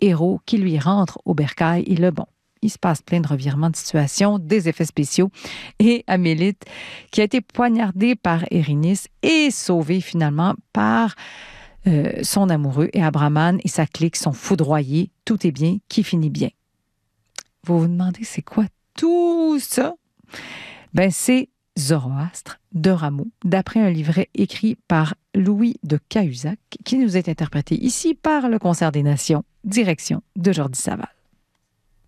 héros qui lui rentre au bercail. Et là, bon, il se passe plein de revirements de situation, des effets spéciaux. Et Amélite, qui a été poignardée par Erinis, est sauvée finalement par son amoureux. Et Abraman et sa clique sont foudroyés. Tout est bien qui finit bien. Vous vous demandez, c'est quoi tout ça? Ben, c'est Zoroastre de Rameau, d'après un livret écrit par Louis de Cahuzac, qui nous est interprété ici par le Concert des Nations, direction de Jordi Savage.